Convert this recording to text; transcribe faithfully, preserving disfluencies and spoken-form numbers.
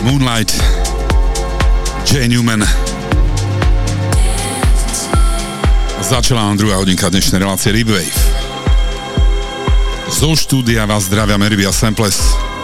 Moonlight, Jay Newman. Začala nám druhá hodinka dnešnej relácie Ripwave. Zo štúdia vás zdravia Mervy a Samples.